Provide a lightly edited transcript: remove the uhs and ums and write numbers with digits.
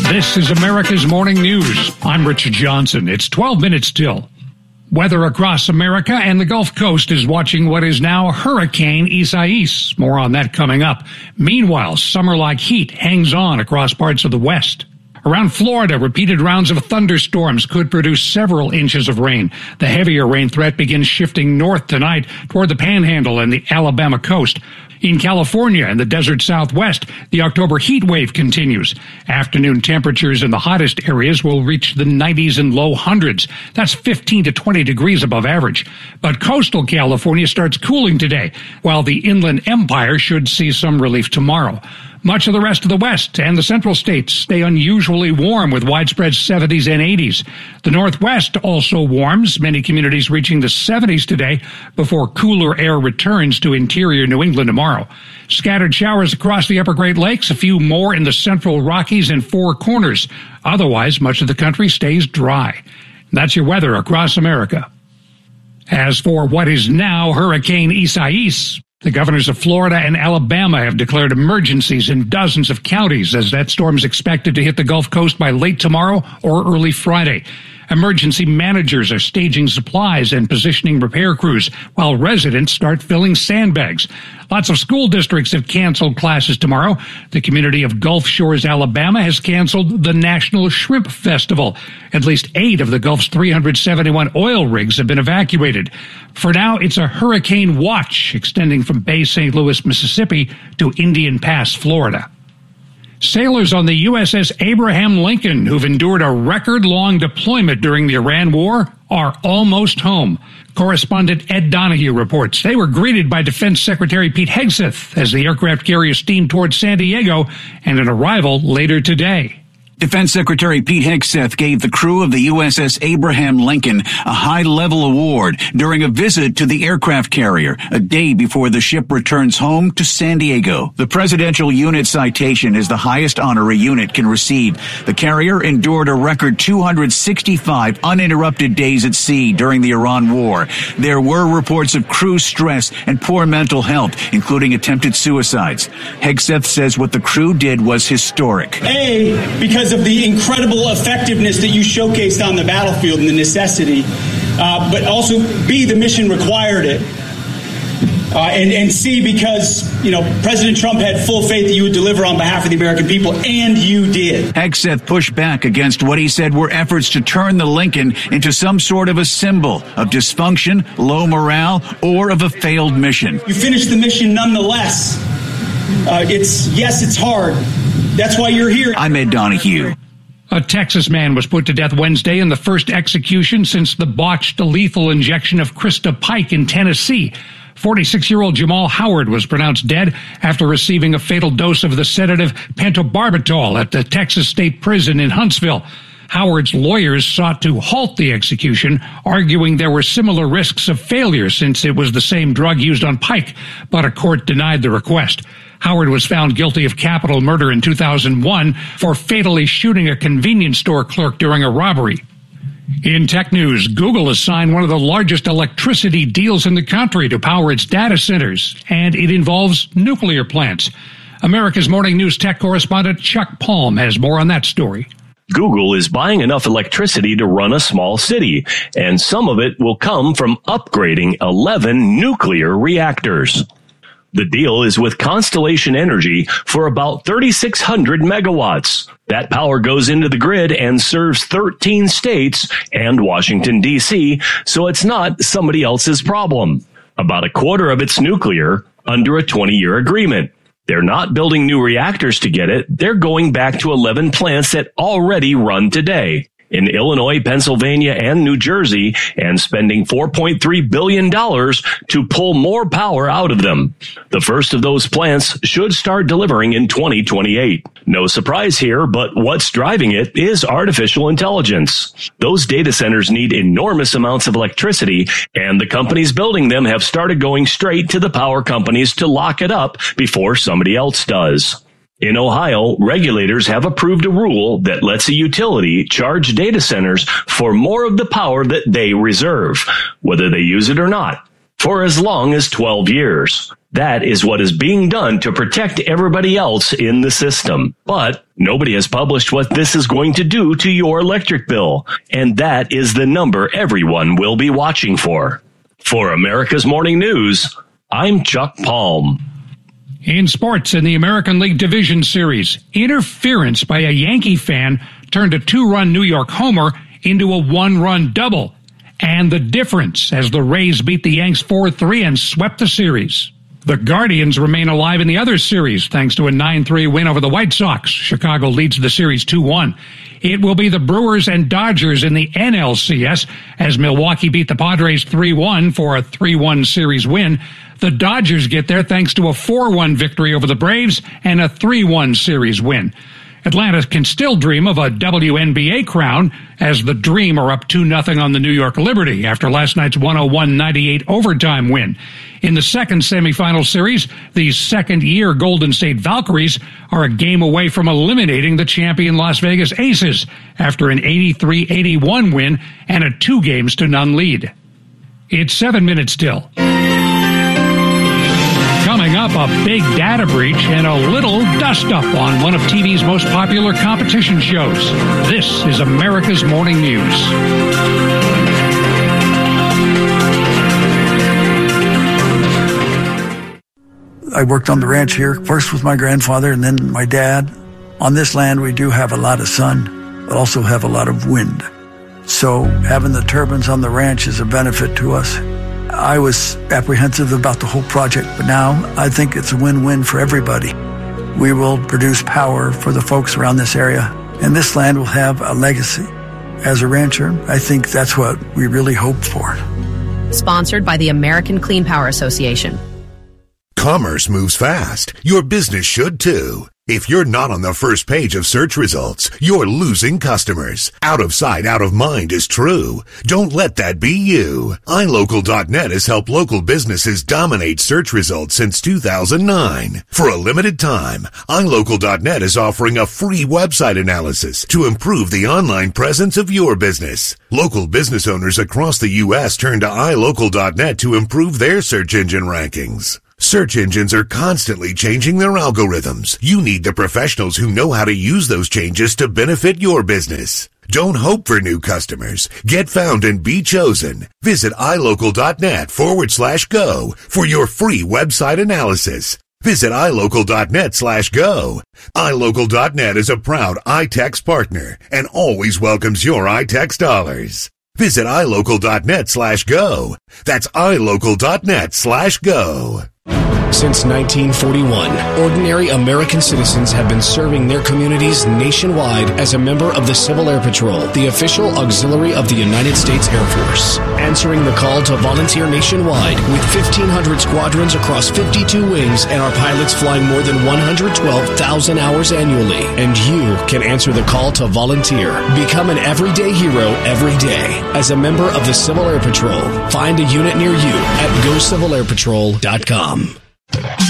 This is America's Morning News. I'm Richard Johnson. It's 12 minutes till. Weather across America and the Gulf Coast is watching what is now Hurricane Isaias. More on that coming up. Meanwhile, summer-like heat hangs on across parts of the West. Around Florida, repeated rounds of thunderstorms could produce several inches of rain. The heavier rain threat begins shifting north tonight toward the Panhandle and the Alabama coast. In California and the desert Southwest, the October heat wave continues. Afternoon temperatures in the hottest areas will reach the 90s and low hundreds. That's 15 to 20 degrees above average. But coastal California starts cooling today, while the Inland Empire should see some relief tomorrow. Much of the rest of the West and the central states stay unusually warm with widespread 70s and 80s. The Northwest also warms, many communities reaching the 70s today before cooler air returns to interior New England tomorrow. Scattered showers across the upper Great Lakes, a few more in the central Rockies and Four Corners. Otherwise, much of the country stays dry. That's your weather across America. As for what is now Hurricane Isaias, the governors of Florida and Alabama have declared emergencies in dozens of counties as that storm is expected to hit the Gulf Coast by late tomorrow or early Friday. Emergency managers are staging supplies and positioning repair crews while residents start filling sandbags. Lots of school districts have canceled classes tomorrow. The community of Gulf Shores, Alabama has canceled the National Shrimp Festival. At least 8 of the Gulf's 371 oil rigs have been evacuated. For now, it's a hurricane watch extending from Bay St. Louis, Mississippi to Indian Pass, Florida. Sailors on the USS Abraham Lincoln, who've endured a record-long deployment during the Iran war, are almost home. Correspondent Ed Donahue reports they were greeted by Defense Secretary Pete Hegseth as the aircraft carrier steamed towards San Diego and an arrival later today. Defense Secretary Pete Hegseth gave the crew of the USS Abraham Lincoln a high-level award during a visit to the aircraft carrier, a day before the ship returns home to San Diego. The Presidential Unit Citation is the highest honor a unit can receive. The carrier endured a record 265 uninterrupted days at sea during the Iran war. There were reports of crew stress and poor mental health, including attempted suicides. Hegseth says what the crew did was historic. Because of the incredible effectiveness that you showcased on the battlefield and the necessity, but also B, the mission required it, and C, because President Trump had full faith that you would deliver on behalf of the American people, and you did. Hegseth pushed back against what he said were efforts to turn the Lincoln into some sort of a symbol of dysfunction, low morale, or of a failed mission. You finished the mission nonetheless. It's hard. That's why you're here. I'm Ed Donahue. A Texas man was put to death Wednesday in the first execution since the botched lethal injection of Krista Pike in Tennessee. 46-year-old Jamal Howard was pronounced dead after receiving a fatal dose of the sedative pentobarbital at the Texas State Prison in Huntsville. Howard's lawyers sought to halt the execution, arguing there were similar risks of failure since it was the same drug used on Pike, but a court denied the request. Howard was found guilty of capital murder in 2001 for fatally shooting a convenience store clerk during a robbery. In tech news, Google has signed one of the largest electricity deals in the country to power its data centers, and it involves nuclear plants. America's Morning News tech correspondent Chuck Palm has more on that story. Google is buying enough electricity to run a small city, and some of it will come from upgrading 11 nuclear reactors. The deal is with Constellation Energy for about 3,600 megawatts. That power goes into the grid and serves 13 states and Washington, D.C., so it's not somebody else's problem. About a quarter of it's nuclear under a 20-year agreement. They're not building new reactors to get it. They're going back to 11 plants that already run today in Illinois, Pennsylvania, and New Jersey, and spending $4.3 billion to pull more power out of them. The first of those plants should start delivering in 2028. No surprise here, but what's driving it is artificial intelligence. Those data centers need enormous amounts of electricity, and the companies building them have started going straight to the power companies to lock it up before somebody else does. In Ohio, regulators have approved a rule that lets a utility charge data centers for more of the power that they reserve, whether they use it or not, for as long as 12 years. That is what is being done to protect everybody else in the system. But nobody has published what this is going to do to your electric bill. And that is the number everyone will be watching for. For America's Morning News, I'm Chuck Palm. In sports, in the American League Division Series, interference by a Yankee fan turned a 2-run New York homer into a 1-run double. And the difference as the Rays beat the Yanks 4-3 and swept the series. The Guardians remain alive in the other series thanks to a 9-3 win over the White Sox. Chicago leads the series 2-1. It will be the Brewers and Dodgers in the NLCS as Milwaukee beat the Padres 3-1 for a 3-1 series win. The Dodgers get there thanks to a 4-1 victory over the Braves and a 3-1 series win. Atlanta can still dream of a WNBA crown as the Dream are up 2-0 on the New York Liberty after last night's 101-98 overtime win. In the second semifinal series, the second-year Golden State Valkyries are a game away from eliminating the champion Las Vegas Aces after an 83-81 win and a 2-0 lead. It's 7 minutes till. Coming up, a big data breach and a little dust-up on one of TV's most popular competition shows. This is America's Morning News. I worked on the ranch here, first with my grandfather and then my dad. On this land, we do have a lot of sun, but also have a lot of wind. So having the turbines on the ranch is a benefit to us. I was apprehensive about the whole project, but now I think it's a win-win for everybody. We will produce power for the folks around this area, and this land will have a legacy. As a rancher, I think that's what we really hope for. Sponsored by the American Clean Power Association. Commerce moves fast. Your business should too. If you're not on the first page of search results, you're losing customers. Out of sight, out of mind is true. Don't let that be you. iLocal.net has helped local businesses dominate search results since 2009. For a limited time, iLocal.net is offering a free website analysis to improve the online presence of your business. Local business owners across the U.S. turn to iLocal.net to improve their search engine rankings. Search engines are constantly changing their algorithms. You need the professionals who know how to use those changes to benefit your business. Don't hope for new customers. Get found and be chosen. Visit iLocal.net/go for your free website analysis. Visit iLocal.net/go. iLocal.net is a proud iTex partner and always welcomes your iTex dollars. Visit iLocal.net/go. That's iLocal.net/go. Since 1941, ordinary American citizens have been serving their communities nationwide as a member of the Civil Air Patrol, the official auxiliary of the United States Air Force. Answering the call to volunteer nationwide with 1,500 squadrons across 52 wings and our pilots flying more than 112,000 hours annually. And you can answer the call to volunteer. Become an everyday hero every day as a member of the Civil Air Patrol. Find a unit near you at GoCivilAirPatrol.com.